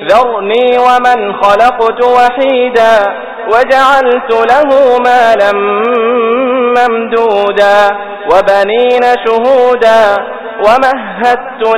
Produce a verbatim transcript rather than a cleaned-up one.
ذرني ومن خلقت وحيدا وجعلت له مالا ممدودا وبنين شهودا ومهدت